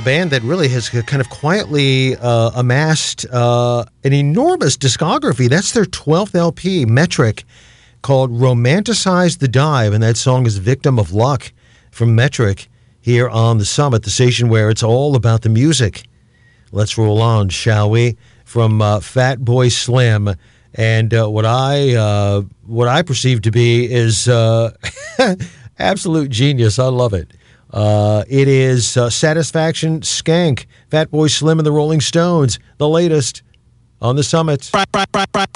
band that really has kind of quietly amassed an enormous discography. That's their 12th LP, Metric, called Romanticize the Dive, and that song is Victim of Luck from Metric here on The Summit, the station where it's all about the music. Let's roll on, shall we? From Fatboy Slim, and what I perceive to be is absolute genius. I love it. It is Satisfaction Skank, Fatboy Slim and the Rolling Stones, the latest on The Summit.